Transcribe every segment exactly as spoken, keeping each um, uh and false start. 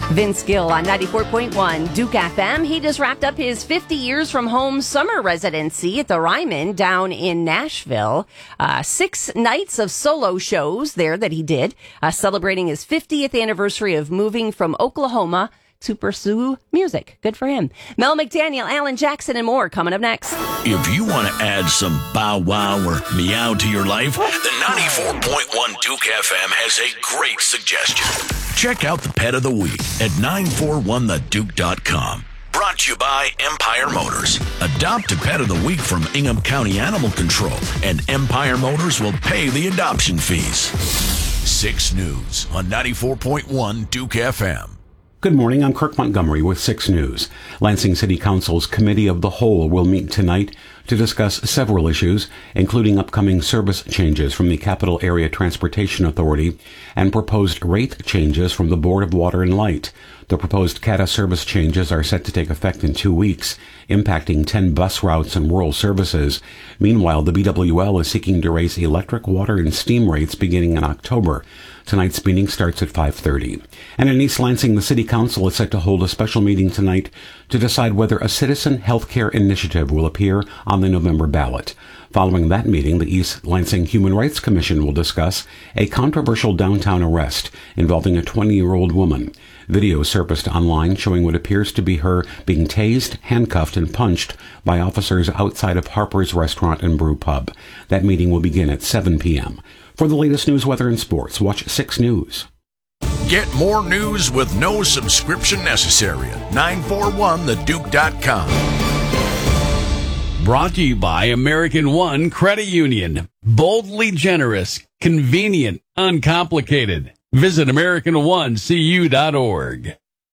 Vince Gill on ninety-four point one Duke F M. He just wrapped up his fifty years from home summer residency at the Ryman down in Nashville. Uh, six nights of solo shows there that he did, uh, celebrating his fiftieth anniversary of moving from Oklahoma to pursue music. Good for him. Mel McDaniel, Alan Jackson, and more coming up next. If you want to add some bow wow or meow to your life, the ninety-four point one Duke F M has a great suggestion. Check out the Pet of the Week at nine four one the duke dot com. Brought to you by Empire Motors. Adopt a Pet of the Week from Ingham County Animal Control, and Empire Motors will pay the adoption fees. six News on ninety-four point one Duke F M. Good morning, I'm Kirk Montgomery with six News. Lansing City Council's Committee of the Whole will meet tonight to discuss several issues, including upcoming service changes from the Capital Area Transportation Authority and proposed rate changes from the Board of Water and Light. The proposed C A T A service changes are set to take effect in two weeks, impacting ten bus routes and rural services. Meanwhile, the B W L is seeking to raise electric, water, and steam rates beginning in October. Tonight's meeting starts at five thirty. And in East Lansing, the City Council is set to hold a special meeting tonight to decide whether a citizen health care initiative will appear on the November ballot. Following that meeting, the East Lansing Human Rights Commission will discuss a controversial downtown arrest involving a twenty-year-old woman. Video surfaced online showing what appears to be her being tased, handcuffed, and punched by officers outside of Harper's Restaurant and Brew Pub. That meeting will begin at seven p.m. For the latest news, weather, and sports, watch six News. Get more news with no subscription necessary at nine four one the duke dot com. Brought to you by American One Credit Union. Boldly generous, convenient, uncomplicated. Visit American One C U dot org.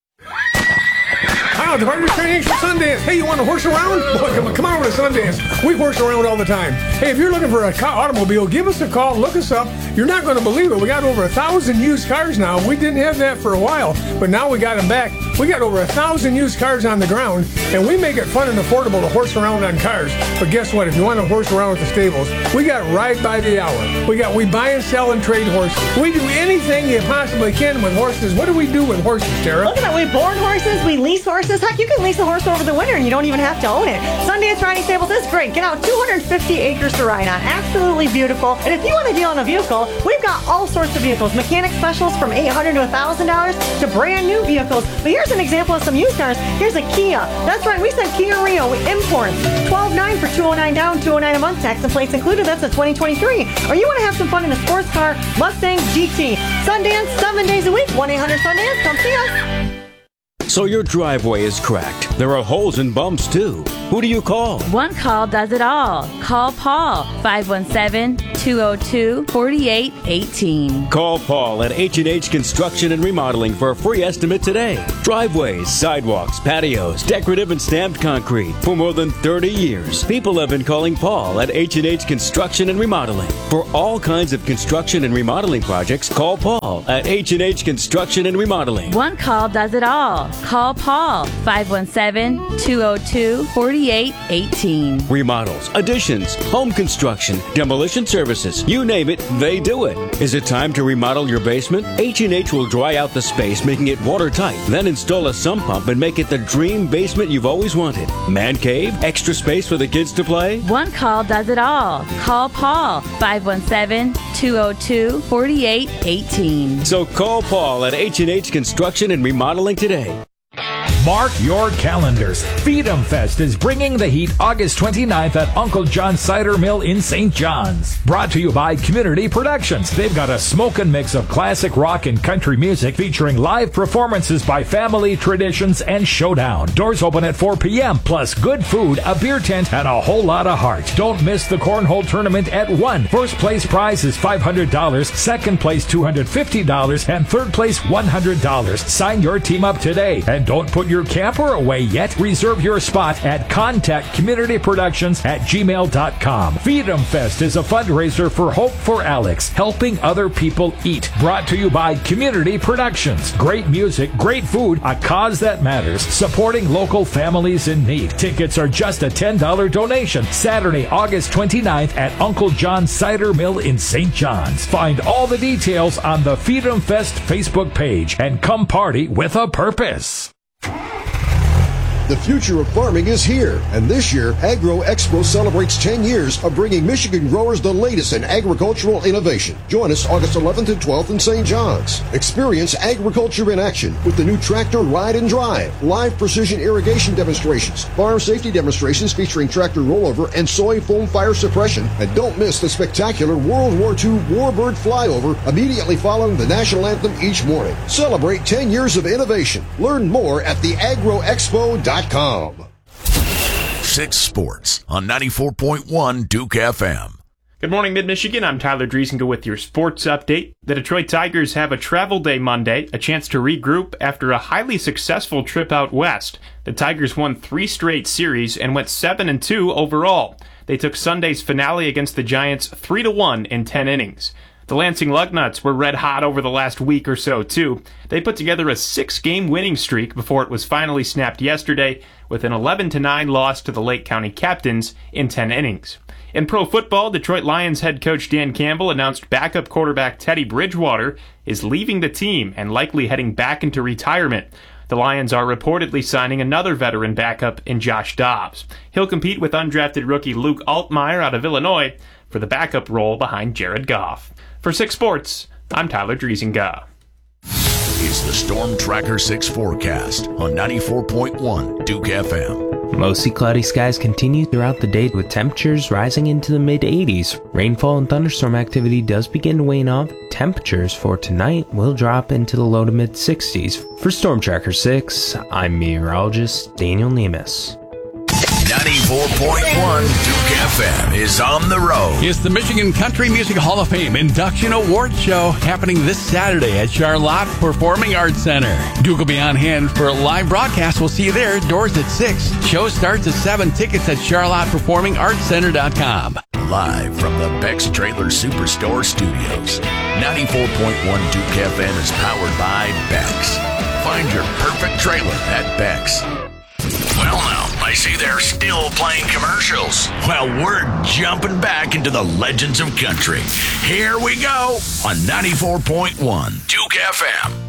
Wow, the Barber's Training for Sundance. Hey, you want to horse around? Boy, come, on, come on over to Sundance. We horse around all the time. Hey, if you're looking for a car, automobile, give us a call. Look us up. You're not going to believe it. We got over a thousand used cars now. We didn't have that for a while, but now we got them back. We got over a thousand used cars on the ground, and we make it fun and affordable to horse around on cars. But guess what? If you want to horse around with the stables, we got Ride by the Hour. We got we buy and sell and trade horses. We do anything you possibly can with horses. What do we do with horses, Tara? Look at that. We board horses. We lease horses. Heck, you can lease a horse over the winter and you don't even have to own it. Sundance Riding Stables is great. Get out two hundred fifty acres to ride on. Absolutely beautiful. And if you want to deal on a vehicle, we've got all sorts of vehicles. Mechanic specials from eight hundred dollars to one thousand dollars to brand new vehicles. But here's an example of some used cars. Here's a Kia. That's right. We sent Kia Rio imports. twelve nine for two hundred nine down, two hundred nine a month. Tax and plates included. That's a twenty twenty-three. Or you want to have some fun in a sports car, Mustang G T. Sundance, seven days a week. one eight hundred Sundance. Come see us. So your driveway is cracked. There are holes and bumps, too. Who do you call? One call does it all. Call Paul, five one seven, two oh two, four eight one eight. Call Paul at H and H Construction and Remodeling for a free estimate today. Driveways, sidewalks, patios, decorative and stamped concrete. For more than thirty years, people have been calling Paul at H and H Construction and Remodeling. For all kinds of construction and remodeling projects, call Paul at H and H Construction and Remodeling. One call does it all. Call Paul, five one seven, two oh two, four eight one eight. Remodels, additions, home construction, demolition services, you name it, they do it. Is it time to remodel your basement? H and H will dry out the space, making it watertight. Then install a sump pump and make it the dream basement you've always wanted. Man cave, extra space for the kids to play? One call does it all. Call Paul, five one seven, two oh two, four eight one eight. So call Paul at H and H Construction and Remodeling today. Mark your calendars. Feed 'em Fest is bringing the heat August twenty-ninth at Uncle John's Cider Mill in Saint John's. Brought to you by Community Productions. They've got a smokin' mix of classic rock and country music featuring live performances by Family Traditions and Showdown. Doors open at four p.m. plus good food, a beer tent, and a whole lot of heart. Don't miss the Cornhole Tournament at one. First place prize is five hundred dollars, second place two hundred fifty dollars, and third place one hundred dollars. Sign your team up today and don't put your your camper away yet? Reserve your spot at contact community productions at gmail dot com. Feed 'em Fest is a fundraiser for Hope for Alex, helping other people eat. Brought to you by Community Productions. Great music, great food, a cause that matters, supporting local families in need. Tickets are just a ten dollars donation. Saturday, August twenty-ninth at Uncle John's Cider Mill in Saint John's. Find all the details on the Feed 'em Fest Facebook page and come party with a purpose. The future of farming is here, and this year, Agro Expo celebrates ten years of bringing Michigan growers the latest in agricultural innovation. Join us August eleventh and twelfth in Saint John's. Experience agriculture in action with the new tractor Ride and Drive, live precision irrigation demonstrations, farm safety demonstrations featuring tractor rollover and soy foam fire suppression, and don't miss the spectacular World War Two Warbird flyover immediately following the national anthem each morning. Celebrate ten years of innovation. Learn more at the agro expo dot com. Six Sports on ninety-four point one Duke F M. Good morning, Mid-Michigan. I'm Tyler Driesinga with your sports update. The Detroit Tigers have a travel day Monday, a chance to regroup after a highly successful trip out west. The Tigers won three straight series and went seven and two overall. They took Sunday's finale against the Giants three to one in ten innings. The Lansing Lugnuts were red hot over the last week or so, too. They put together a six-game winning streak before it was finally snapped yesterday with an eleven to nine loss to the Lake County Captains in ten innings. In pro football, Detroit Lions head coach Dan Campbell announced backup quarterback Teddy Bridgewater is leaving the team and likely heading back into retirement. The Lions are reportedly signing another veteran backup in Josh Dobbs. He'll compete with undrafted rookie Luke Altmaier out of Illinois for the backup role behind Jared Goff. For Six Sports, I'm Tyler Driesinga. It's the Storm Tracker six forecast on ninety-four point one Duke F M. Mostly cloudy skies continue throughout the day with temperatures rising into the mid eighties. Rainfall and thunderstorm activity does begin to wane off. Temperatures for tonight will drop into the low to mid sixties. For Storm Tracker six, I'm meteorologist Daniel Nemus. ninety-four point one Duke F M is on the road. It's the Michigan Country Music Hall of Fame Induction Award Show happening this Saturday at Charlotte Performing Arts Center. Duke will be on hand for a live broadcast. We'll see you there. Doors at six. Show starts at seven. Tickets at charlotte performing arts center dot com. Live from the Beck's Trailer Superstore Studios. ninety-four point one Duke F M is powered by Beck's. Find your perfect trailer at Beck's. Well, now, I see they're still playing commercials. Well, we're jumping back into the legends of country. Here we go on ninety-four point one Duke F M.